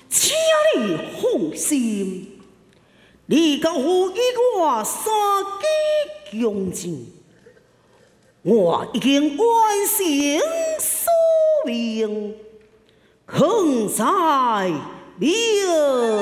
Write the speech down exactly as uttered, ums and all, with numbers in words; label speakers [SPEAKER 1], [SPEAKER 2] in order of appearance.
[SPEAKER 1] 请你放心，你交付与我三支强箭，我已经完成所命，恒在庙。